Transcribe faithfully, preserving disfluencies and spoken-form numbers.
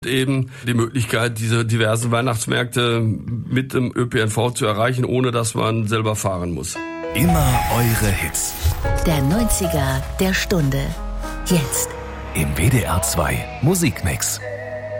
Eben die Möglichkeit, diese diversen Weihnachtsmärkte mit dem Ö P N V zu erreichen, ohne dass man selber fahren muss. Immer eure Hits. Der neunziger der Stunde. Jetzt. Im W D R zwei Musikmix.